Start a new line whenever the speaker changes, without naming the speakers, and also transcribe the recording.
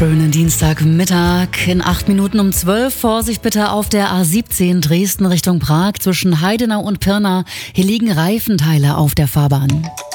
Schönen Dienstagmittag in 8 Minuten um 12. Vorsicht bitte auf der A17 Dresden Richtung Prag zwischen Heidenau und Pirna. Hier liegen Reifenteile auf der Fahrbahn.